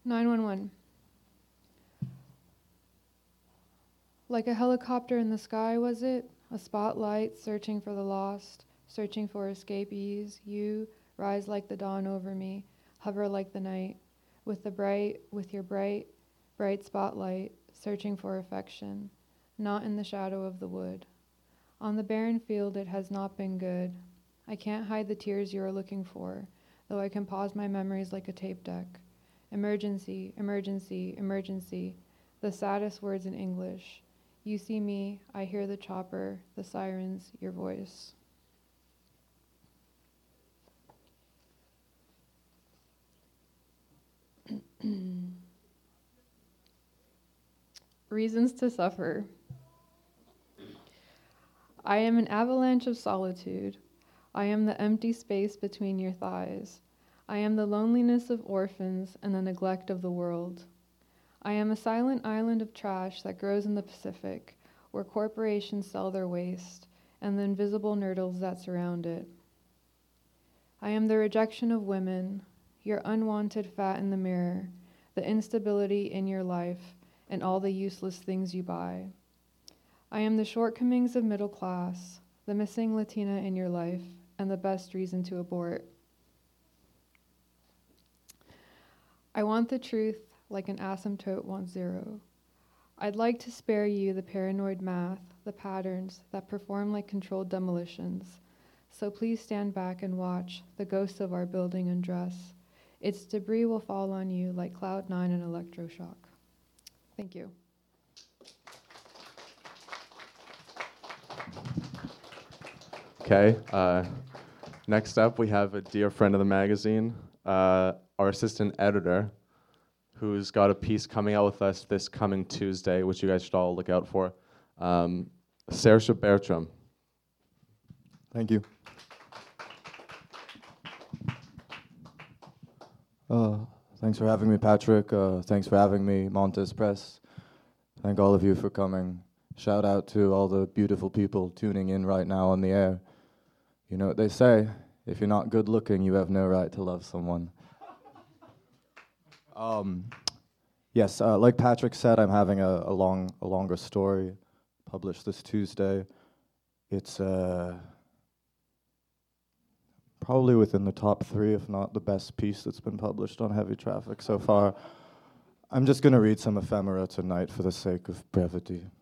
911. Like a helicopter in the sky, was it? A spotlight searching for the lost, searching for escapees. You rise like the dawn over me, hover like the night, with your bright, bright spotlight, searching for affection, not in the shadow of the wood. On the barren field it has not been good. I can't hide the tears you are looking for, though I can pause my memories like a tape deck. Emergency, emergency, emergency, the saddest words in English. You see me, I hear the chopper, the sirens, your voice. Reasons to suffer. I am an avalanche of solitude. I am the empty space between your thighs. I am the loneliness of orphans and the neglect of the world. I am a silent island of trash that grows in the Pacific, where corporations sell their waste, and the invisible nurdles that surround it. I am the rejection of women, your unwanted fat in the mirror, the instability in your life, and all the useless things you buy. I am the shortcomings of middle class, the missing Latina in your life, and the best reason to abort. I want the truth like an asymptote wants zero. I'd like to spare you the paranoid math, the patterns that perform like controlled demolitions. So please stand back and watch the ghosts of our building undress. Its debris will fall on you like Cloud 9 and electroshock. Thank you. Okay, next up we have a dear friend of the magazine, our assistant editor, who's got a piece coming out with us this coming Tuesday, which you guys should all look out for. Saoirse Bertram. Thank you. Thanks for having me, Patrick. Thanks for having me, Montes Press. Thank all of you for coming. Shout out to all the beautiful people tuning in right now on the air. You know what they say, if you're not good looking, you have no right to love someone. Yes, like Patrick said, I'm having a longer story published this Tuesday. It's probably within the top 3, if not the best piece that's been published on heavy traffic so far. I'm just going to read some ephemera tonight for the sake of brevity.